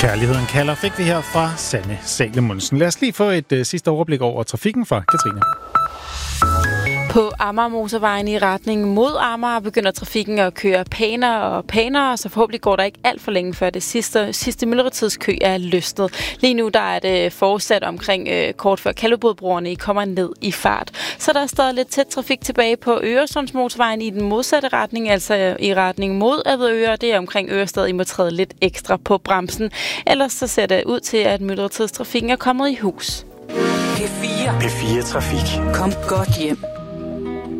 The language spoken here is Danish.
Kærligheden kalder fik vi her fra Sanne Salomonsen. Lad os lige få et sidste overblik over trafikken fra Katrine. På Amagermotorvejen i retning mod Amager begynder trafikken at køre pænere, så forhåbentlig går der ikke alt for længe før det sidste myldretidskø er løsnet. Lige nu der er det fortsat omkring kort før Kalvebodbroerne, I kommer ned i fart. Så der er stadig lidt tæt trafik tilbage på Øresundsmotorvejen i den modsatte retning, altså i retning mod Avedøre. Det er omkring Ørestad, I må træde lidt ekstra på bremsen. Ellers så ser det ud til, at myldretidstrafikken er kommet i hus. P4 Trafik. Kom godt hjem.